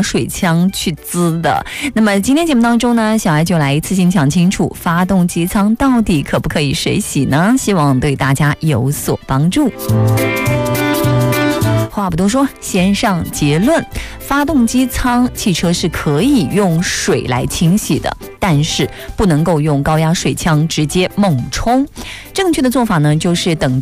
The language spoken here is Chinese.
压水枪去滋的。那么今天节目当中呢，小艾就来一次性讲清楚发动机舱到底可不可以水洗呢？希望对大家有所帮助。话不多说，先上结论。发动机舱汽车是可以用水来清洗的，但是不能够用高压水枪直接猛冲。正确的做法呢，就是等